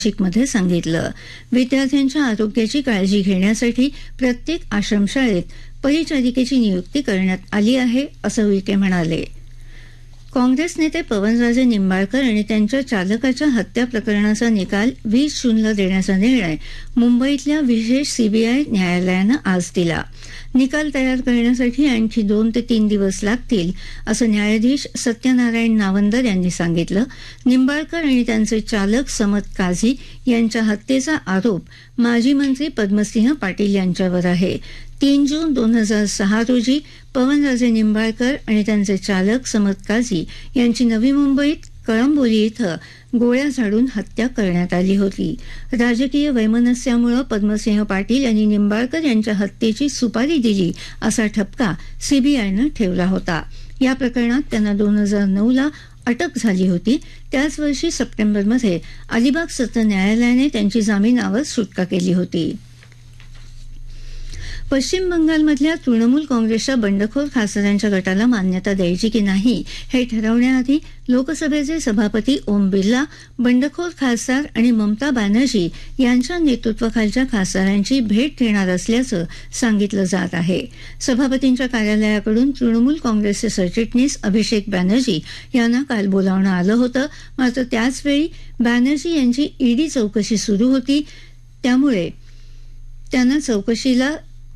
नाशिकमध्ये सांगितलं. विद्यार्थ्यांच्या आरोग्याची काळजी घेण्यासाठी प्रत्येक आश्रमशाळेत परिचारिकेची नियुक्ती करण्यात आली आहे, असं विखे म्हणाले. काँग्रेस नेते पवनराजे निंबाळकर आणि त्यांच्या चालकाच्या हत्या प्रकरणाचा निकाल 20 जूनला देण्याचा निर्णय मुंबईतल्या विशेष सीबीआय न्यायालयानं आज दिला. निकाल तयार करण्यासाठी आणखी 2 ते 3 दिवस लागतील, असं न्यायाधीश सत्यनारायण नावंदर यांनी सांगितलं. निंबाळकर आणि त्यांचे चालक समत काझी यांच्या हत्येचा आरोप माजी मंत्री पद्मसिंह पाटील यांच्यावर आहे. 3 जून 2006 रोजी पवनराजे निंबाळकर आणि त्यांचे चालक समत काझी यांची नवी मुंबईत कळंबोली इथं गोळ्या झाडून हत्या करण्यात आली होती. राजकीय वैमनस्यामुळे पद्मसिंह पाटील यांनी निंबाळकर यांच्या हत्येची सुपारी दिली, असा ठपका सीबीआयनं ठेवला होता. या प्रकरणात त्यांना 2009ला अटक झाली होती. त्याच वर्षी सप्टेंबरमध्ये अलिबाग सत्र न्यायालयाने त्यांची जामिनावर सुटका केली होती. पश्चिम बंगालमधल्या तृणमूल काँग्रेसच्या बंडखोर खासदारांच्या गटाला मान्यता द्यायची की नाही हे ठरवण्याआधी लोकसभेचे सभापती ओम बिर्ला, बंडखोर खासदार आणि ममता बॅनर्जी यांच्या नेतृत्वाखालच्या खासदारांची भेट घेणार असल्याचं सांगितलं जात आहे. सभापतींच्या कार्यालयाकडून तृणमूल काँग्रेसचे सरचिटणीस अभिषेक बॅनर्जी यांना काल बोलावणं आलं होतं. मात्र त्याचवेळी बॅनर्जी यांची ईडी चौकशी सुरू होती, त्यामुळे त्यांना चौकशीला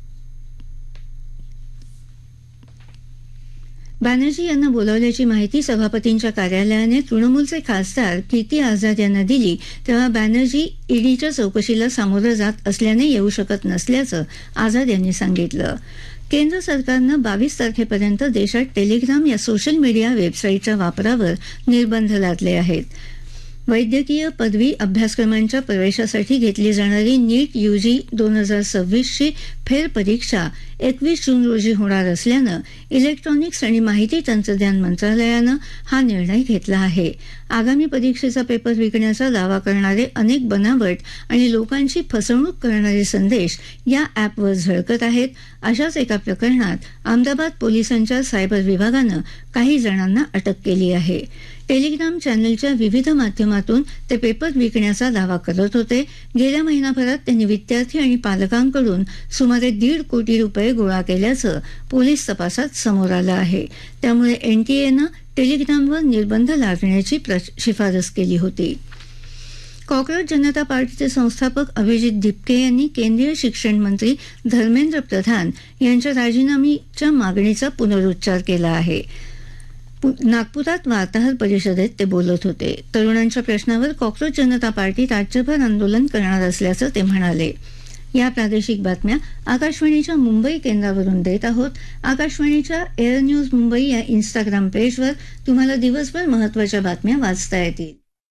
बॅनर्जी यांना बोलावल्याची माहिती सभापतींच्या कार्यालयाने तृणमूलचे खासदार कीर्ती आझाद यांना दिली, तेव्हा बॅनर्जी ईडीच्या चौकशीला सामोरं जात असल्याने येऊ शकत नसल्याचं आझाद यांनी सांगितलं. केंद्र सरकारनं 22 तारखेपर्यंत देशात टेलिग्राम या सोशल मीडिया वेबसाईटच्या वापरावर निर्बंध लादले आहेत. वैद्यकीय पदवी अभ्यासक्रमांच्या प्रवेशासाठी घेतली जाणारी नीट यूजी 2026ची फेरपरीक्षा 21 जून रोजी होणार असल्यानं इलेक्ट्रॉनिक्स आणि माहिती तंत्रज्ञान मंत्रालयानं हा निर्णय घेतला आहे. आगामी परीक्षेचा पेपर विकण्याचा दावा करणारे अनेक बनावट आणि लोकांची फसवणूक करणारे संदेश या ॲपवर झळकत आहेत. अशाच एका प्रकरणात अहमदाबाद पोलिसांच्या सायबर विभागानं काही जणांना अटक केली आहे. टेलिग्राम चॅनलच्या विविध माध्यमातून ते पेपर विकण्याचा दावा करत होते. गेल्या महिनाभरात त्यांनी विद्यार्थी आणि पालकांकडून सुमारे 1.5 कोटी रुपये गोळा केल्याचं पोलीस तपासात समोर आलं आहे. त्यामुळे एनटीएनं टेलिग्रामवर निर्बंध लादण्याची शिफारस केली होती. कॉक्रोच जनता पार्टीचे संस्थापक अभिजित दिपके यांनी केंद्रीय शिक्षण मंत्री धर्मेंद्र प्रधान यांच्या राजीनाम्याच्या मागणीचा पुनरुच्चार केला आहे. नागपुरात वार्ताहर परिषदेत ते बोलत होते. तरुणांच्या प्रश्नावर कॉक्रोच जनता पार्टी राज्यभर आंदोलन करणार असल्याचं ते म्हणाले. या प्रादेशिक बातम्या आकाशवाणीच्या मुंबई केंद्रावरून देत आहोत. आकाशवाणीच्या एअर न्यूज मुंबई या इंस्टाग्राम पेजवर तुम्हाला दिवसभर महत्त्वाच्या बातम्या वाचता येतील.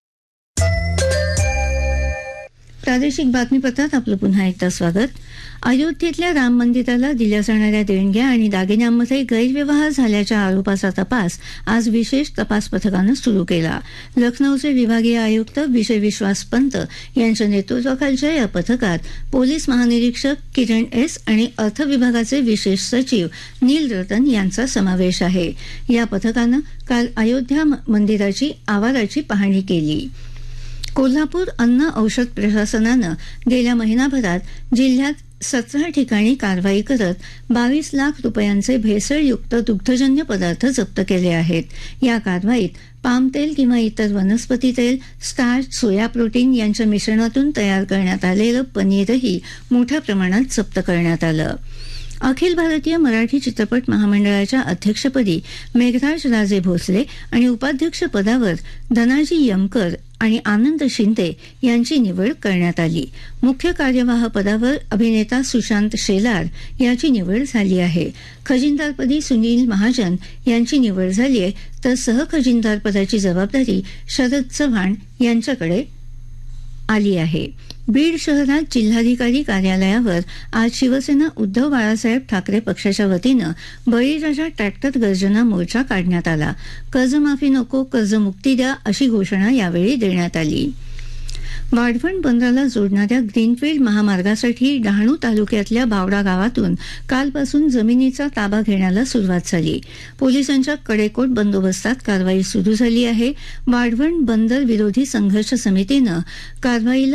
प्रादेशिक बातमीपत्रात आपलं पुन्हा एकदा स्वागत. अयोध्येतल्या राम मंदिराला दिल्या जाणाऱ्या देणग्या आणि दागिन्यांमध्ये गैरव्यवहार झाल्याच्या आरोपाचा तपास आज विशेष तपास पथकानं सुरू केला. लखनौचे विभागीय आयुक्त विजय विश्वास पंत यांच्या नेतृत्वाखालच्या या पथकात पोलीस महानिरीक्षक किरण एस आणि अर्थ विभागाचे विशेष सचिव नील रतन यांचा समावेश आहे. या पथकानं काल अयोध्या मंदिराची आवाराची पाहणी केली. कोल्हापूर अन्न औषध प्रशासनानं गेल्या महिनाभरात जिल्ह्यात 17 ठिकाणी कारवाई करत 22 लाख रुपयांचे भेसळयुक्त दुग्धजन्य पदार्थ जप्त केले आहेत. या कारवाईत पाम तेल किंवा इतर वनस्पती तेल, स्टार्च, सोया प्रोटीन यांच्या मिश्रणातून तयार करण्यात आलेलं पनीरही मोठ्या प्रमाणात जप्त करण्यात आलं. अखिल भारतीय मराठी चित्रपट महामंडळाच्या अध्यक्षपदी मेघराज राजे भोसले आणि उपाध्यक्षपदावर धनाजी यमकर आणि आनंद शिंदे यांची निवड करण्यात आली. मुख्य कार्यवाह पदावर अभिनेता सुशांत शेलार याची निवड झाली आहे. खजिनदारपदी सुनील महाजन यांची निवड झाली आहे, तर सहखजिनदारपदाची जबाबदारी शरद चव्हाण यांच्याकडे आली आहे. बीड शहरात जिल्हाधिकारी कार्यालयावर आज शिवसेना उद्धव बाळासाहेब ठाकरे पक्षाच्या वतीनं बळीराजा ट्रॅक्टर गर्जना मोर्चा काढण्यात आला. कर्जमाफी नको, कर्जमुक्ती द्या अशी घोषणा यावेळी देण्यात आली. वाढवण बंदराला जोडणाऱ्या ग्रीनफील्ड महामार्गासाठी डहाणू तालुक्यातल्या बावडा गावातून कालपासून जमिनीचा ताबा घेण्याला सुरुवात झाली. पोलिसांच्या कडेकोट बंदोबस्तात कारवाई सुरू झाली आहे. वाढवण बंदर विरोधी संघर्ष समितीनं कारवाईला